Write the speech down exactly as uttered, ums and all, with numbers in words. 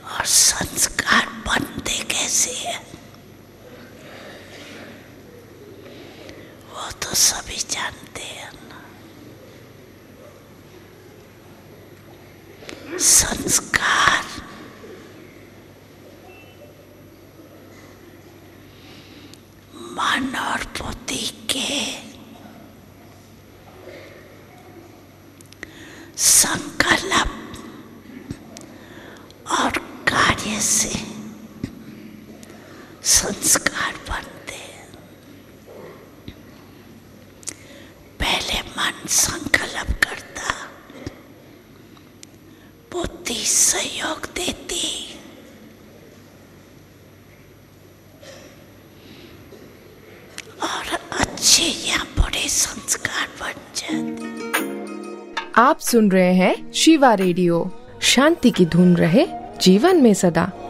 और संस्कार बनते कैसे हैं वो तो सभी जानते हैं ना। संस्कार मन और बुद्धि के संकल्प और कार्य से संस्कार बनते हैं। पहले मन संकल्प करता, बुद्धि सहयोग देती, और अच्छे या बुरे संस्कार बन जाते। आप सुन रहे हैं शिवा रेडियो। शांति की धुन रहे जीवन में सदा।